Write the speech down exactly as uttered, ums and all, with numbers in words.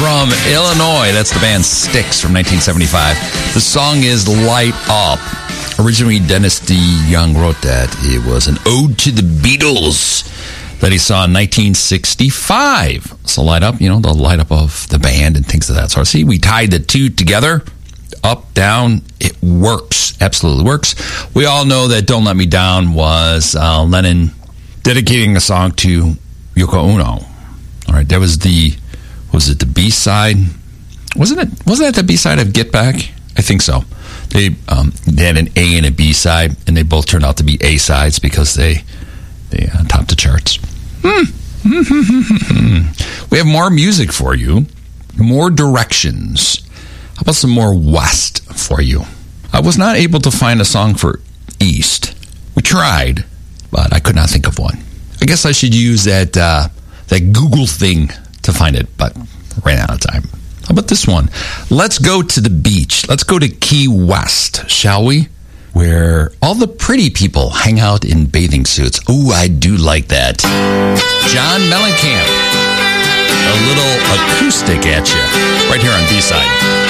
from Illinois. That's the band Styx from nineteen seventy-five. The song is Light Up. Originally, Dennis DeYoung wrote that. It was an ode to the Beatles that he saw in nineteen sixty-five. So Light Up, you know, the light up of the band and things of that sort. See, we tied the two together. Up, down, it works. Absolutely works. We all know that Don't Let Me Down was uh, Lennon dedicating a song to Yoko Ono. All right, that was the, was it the B-side? Wasn't it, wasn't that the B-side of Get Back? I think so. They, um, they had an A and a B-side, and they both turned out to be A-sides because they, they uh, topped the charts. Hmm. We have more music for you, more directions. How about some more West for you? I was not able to find a song for East. We tried, but I could not think of one. I guess I should use that uh, that Google thing to find it, but ran out of time. How about this one? Let's go to the beach. Let's go to Key West, shall we? Where all the pretty people hang out in bathing suits. Ooh, I do like that. John Mellencamp. A little acoustic at you. Right here on B-Side.